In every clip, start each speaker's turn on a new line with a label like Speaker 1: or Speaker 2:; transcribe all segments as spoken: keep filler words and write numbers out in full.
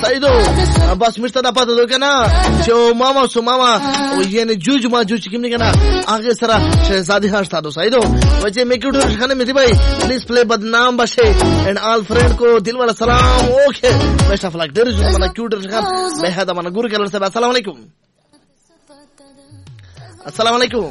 Speaker 1: سایدو بس مشته دا پته دو کنه چې ماما سو ماما او یعنی جوج ما جوج کوم نه کنه هغه سره شهزادی هاشتا دو سایدو وجه میکوټ خانه مې دی بھائی پلیز پلی بدنام بشه and all friend کو दिल वाला सलाम okay best of luck there is मना क्यूट रखन मैं हदा मना गुरु कलर से अस्सलाम वालेकुम अस्सलाम वालेकुम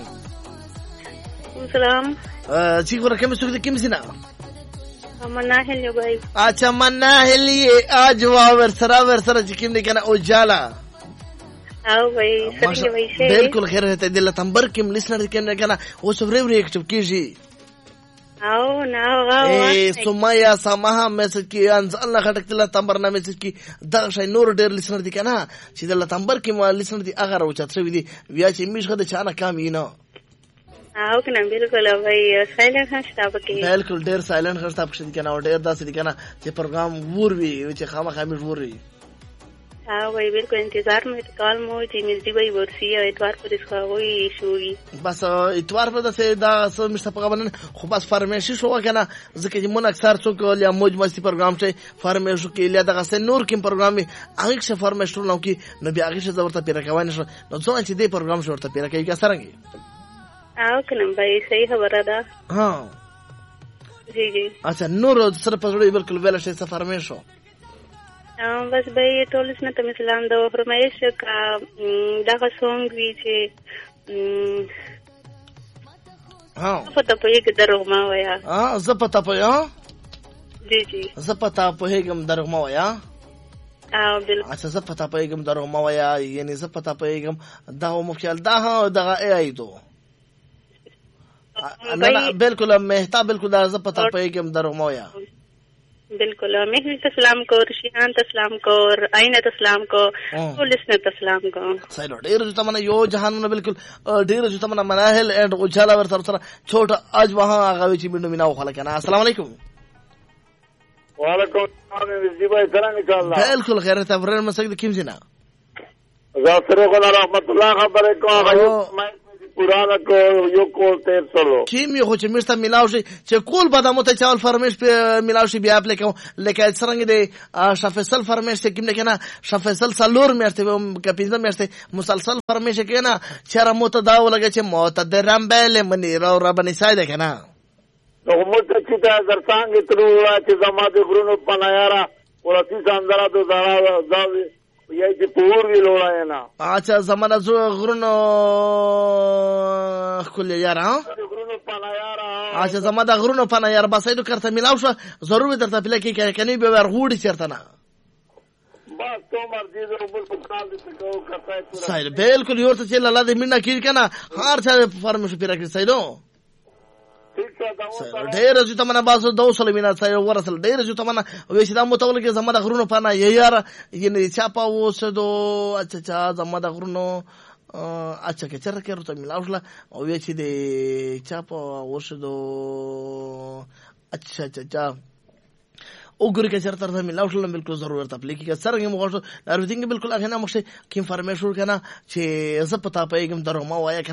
Speaker 2: सलाम
Speaker 1: जी गुरु केम सुख केम सिना
Speaker 2: मना हेलियो भाई
Speaker 1: अच्छा मना हेलिए आज वावर सरा वर सरा जिकिम ने कहना उजाला
Speaker 2: आओ भाई सही भाई से
Speaker 1: बिल्कुल खैर है दिल तंबर किम लिसनर केम ने कहना वो सब रेव एक चुप कीजिए
Speaker 2: आओ ना आओ
Speaker 1: ए सुमया समाहा मैसेज की अल्लाह खटक दिल तंबर ना मैसेज की दशय नूर डेर लिसनर दी कहना چې दिल तंबर की ما लिसनर दी अगर او چتر ودی بیا چې میش خد چانه کام یینو
Speaker 2: आओ کنه بالکل भाई سایلنت هشتا پکې
Speaker 1: بالکل ډیر سایلنت هشتا پکې کنه او ډیر داسې دي کنه چې پروګرام ور وی چې خامخا مې ور وی
Speaker 2: आओ भाई बिल्कुल इंतजार में तो कॉल मो जी मिलती भाई वर्षी है इतवार पर इसका वही शोगी
Speaker 1: बस इतवार पर दसे دا سو مشته پغبن خو بس فرمایشي شو کنه ځکه چې مون اکثر څوک یا موج مستی پروګرام ته فرمایشو کې لیا دغه سه نور کوم پروګرام هغه څه فرمایشو نو کې نو بیا هغه څه ورته پیره کوي نو څو چې دې پروګرام شو ورته پیره کوي کا سرنګي
Speaker 2: आओ کنه भाई صحیح خبره ده
Speaker 1: ها
Speaker 2: जी जी
Speaker 1: अच्छा نور سره پزړې بالکل ویل شي څه فرمایشو
Speaker 2: बस भाई ټول اسنه ته سلام دا فرمایش کا دا سونګ وی چې
Speaker 1: ها
Speaker 2: پته په یک درو ما ویا
Speaker 1: ها زپتا په یا
Speaker 2: جی جی
Speaker 1: زپتا په هیګم درو ما ویا
Speaker 2: اه بالکل
Speaker 1: اچھا زپتا په هیګم درو ما ویا یعنی زپتا په هیګم دا مو خیال دا ها دا ای ای دو نه بالکل مهتا بالکل دا زپتا په هیګم درو ما ویا
Speaker 2: बिल्कुल मैं तस्लाम को ऋषियान तस्लाम को और आईना तस्लाम को पुलिस ने तस्लाम को
Speaker 1: सही ढेर जो तमन्ना यो जहान में बिल्कुल ढेर जो तमन्ना मनाहल एंड उजाला वर सर छोटा आज वहां आगावे ची बिंदु मिना खला कहना अस्सलाम वालेकुम
Speaker 3: वालेकुम अस्सलाम जी भाई सलाम इंशाल्लाह
Speaker 1: बिल्कुल खैर तबरर मसक किम जिना
Speaker 3: जाफर को रहमतुल्लाह खबर को मैं पुराना को यो को तेर चलो
Speaker 1: किम यो چې مرسته ملاوي چې کول بدامو ته چاول فرمایش په ملاوي بیا خپل کوم لکه څنګه دی شفصل فرمایش کې نه کنه شفصل سلور مرته کپیزه مرته مسلسل فرمایش کې نه چر مو ته دا ولګه چې متدرم بل منی را ربني ساده کنه
Speaker 3: نو مو ته چې دا درڅنګ ترو چې زماده غرونو پنایارا ورسی ساندرا دو زارا دا یای چې پور وی لوړای نه
Speaker 1: اچھا زمانہ زو غرونو خل یار ها
Speaker 3: غرونو پنایارا
Speaker 1: اچھا زمانہ غرونو پنایار بسایدو کرته ملاو شو ضروري درته پله کې کني به ورغوډي چرته نه
Speaker 3: بس تو مرضی زو بل په کال دې کو کرتا ہے
Speaker 1: سایل بالکل یورته چې الله دې مننه کړي کنه هر څه فرمایش پیرا کړی سایدو ډېر چې تمنه باسو دو سلمینا ځای ورسل ډېر چې تمنه وې چې دا متول کې زموږ د غرونو پانا یار یعنی چاپا وسدو اچھا اچھا زموږ د غرونو اچھا کې چر کې ورته ملاوله او وې چې د چاپا وسدو اچھا اچھا وګورئ چې چرته راځي ملاوله بالکل ضرورت خپل کې سره موږ غواړو دا ورته بالکل هغه نه مخشه کې فرمایش ورکنه چې زه پتا پېګم درو ما وایا